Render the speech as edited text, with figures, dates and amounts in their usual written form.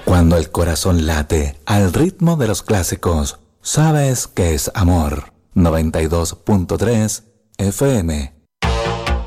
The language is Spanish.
Cuando el corazón late al ritmo de los clásicos, sabes que es amor. 92.3 FM.